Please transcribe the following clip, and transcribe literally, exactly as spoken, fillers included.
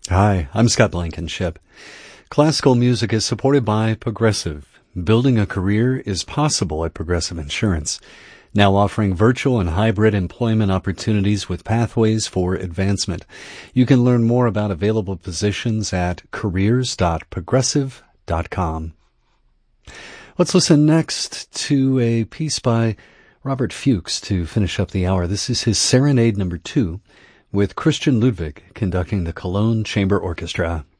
Hi, I'm Scott Blankenship. Classical music is supported by Progressive. Building a career is possible at Progressive Insurance, now offering virtual and hybrid employment opportunities with pathways for advancement. You can learn more about available positions at careers dot progressive dot com. Let's listen next to a piece by Robert Fuchs to finish up the hour. This is his Serenade number two, with Christian Ludwig conducting the Cologne Chamber Orchestra.